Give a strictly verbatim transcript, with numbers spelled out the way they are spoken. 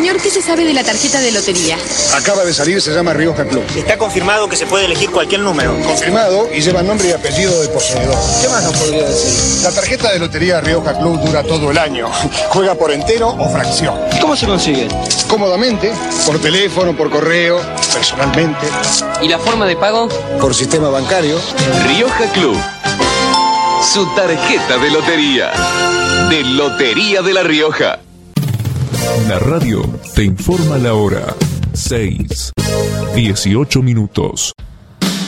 Señor, ¿qué se sabe de la tarjeta de lotería? Acaba de salir, se llama Rioja Club. Está confirmado que se puede elegir cualquier número. Confirmado y lleva nombre y apellido del poseedor. ¿Qué más nos podría decir? La tarjeta de lotería Rioja Club dura todo el año. Juega por entero o fracción. ¿Cómo se consigue? Cómodamente, por teléfono, por correo, personalmente. ¿Y la forma de pago? Por sistema bancario. Rioja Club. Su tarjeta de lotería. De Lotería de La Rioja. La radio te informa la hora. seis, dieciocho minutos.